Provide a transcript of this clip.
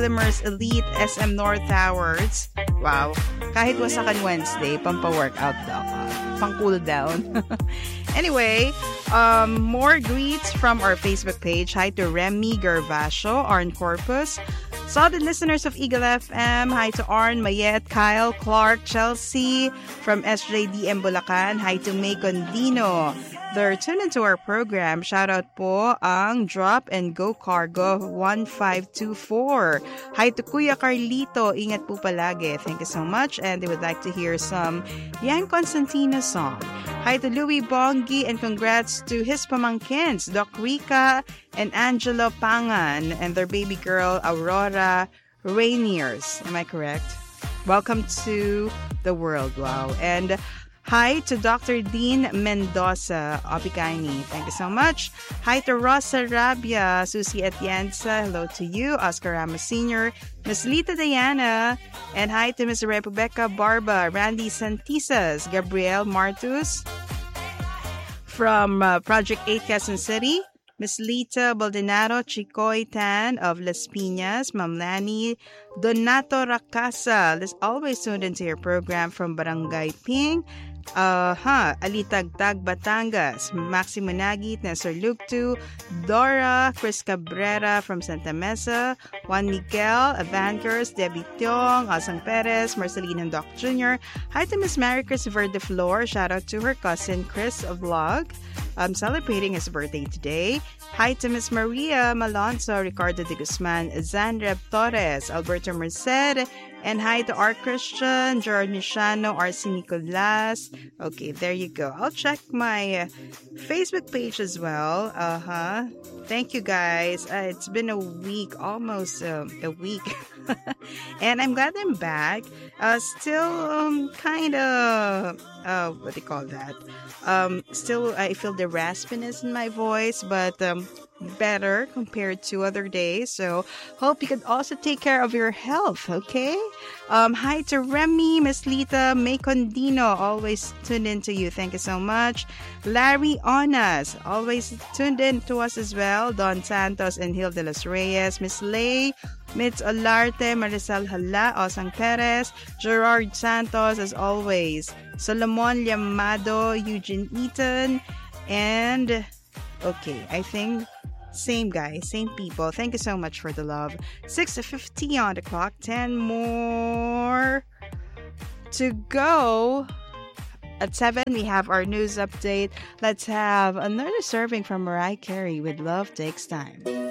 Limers Elite SM North Towers. Wow. Kahit wasakan Wednesday, pampa-workout daw. Pang-cool down. Anyway, more greets from our Facebook page. Hi to Remy Gervasio, Arn Corpus. Solid listeners of Eagle FM. Hi to Arn, Mayet, Kyle, Clark, Chelsea from SJDM Bulacan. Hi to May Condino. They're tuned into our program. Shoutout po ang Drop and Go Cargo 1524. Hi to Kuya Carlito. Ingat po palagi. Thank you so much. And they would like to hear some Yan Constantino song. Hi to Louie Bongi and congrats to his pamangkins, Doc Rica and Angelo Pangan and their baby girl, Aurora Rainiers. Am I correct? Welcome to the world. Wow. And hi to Dr. Dean Mendoza, Opikaini. Thank you so much. Hi to Rosa Rabia, Susie Atienza. Hello to you, Oscar Ramos Sr., Miss Lita Diana, and hi to Miss Rebecca Barba, Randy Santisas, Gabriel Martus from Project 8 Quezon City, Miss Lita Baldonado, Chicoy Tan of Las Piñas, Ma'am Lani, Donato Racasa, let's always tuned into your program from Barangay Ping, Alitagtag, Batangas, Maxi Managit, Nestor Lugtu, Dora, Chris Cabrera from Santa Mesa, Juan Miguel, Avankers, Debbie Tiong, Asang Perez, Marcelina Doc Jr. Hi to Miss Mary Chris Verdeflor. Shout out to her cousin Chris Vlog. Celebrating his birthday today. Hi to Miss Maria Malonzo, Ricardo de Guzman, Zandreb Torres, Alberto Merced, and hi to R. Christian, Gerard Michano, R.C. Nicolas. Okay, there you go. I'll check my Facebook page as well. Thank you guys. It's been a week, almost a week. And I'm glad I'm back. Still kind of, what do you call that? Still, I feel the raspiness in my voice, but better compared to other days. So hope you could also take care of your health, okay? Hi to Remy, Miss Lita, May Condino, always tuned in to you. Thank you so much. Larry Onas, always tuned in to us as well. Don Santos and Hilda de los Reyes, Miss Lay, Mitz Olarte, Marisol Hala, Osang Perez, Gerard Santos as always, Solomon Llamado, Eugene Eaton, and okay, I think same guys, same people. Thank you so much for the love. 6:50 on the clock, 10 more to go. At 7, we have our news update. Let's have another serving from Mariah Carey with Love Takes Time.